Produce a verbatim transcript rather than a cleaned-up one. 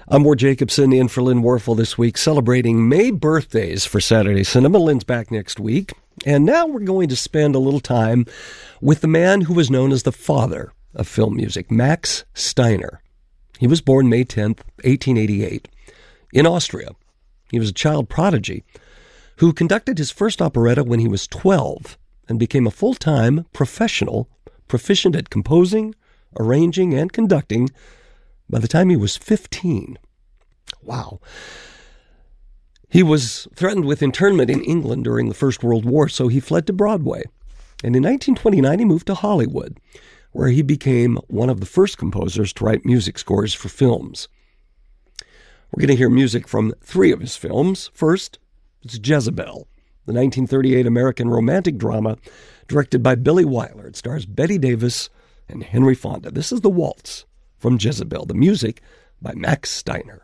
I'm Ward Jacobson in for Lynn Warfel this week, celebrating May birthdays for Saturday Cinema. Lynn's back next week. And now we're going to spend a little time with the man who was known as the father of film music, Max Steiner. He was born May tenth, eighteen eighty-eight, in Austria. He was a child prodigy who conducted his first operetta when he was twelve and became a full-time professional, proficient at composing, arranging, and conducting by the time he was fifteen. Wow. He was threatened with internment in England during the First World War, so he fled to Broadway. And in nineteen twenty-nine, he moved to Hollywood, where he became one of the first composers to write music scores for films. We're going to hear music from three of his films. First, it's Jezebel, the nineteen thirty-eight American romantic drama directed by Billy Wilder. It stars Bette Davis and Henry Fonda. This is the waltz from Jezebel, the music by Max Steiner.